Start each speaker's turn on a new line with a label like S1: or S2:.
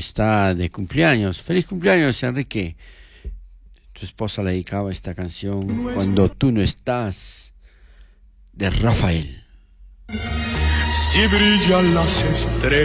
S1: está de cumpleaños. Feliz cumpleaños, Enrique. Tu esposa le dedicaba esta canción Cuando tú no estás, de Rafael.
S2: Si brillan las estrellas.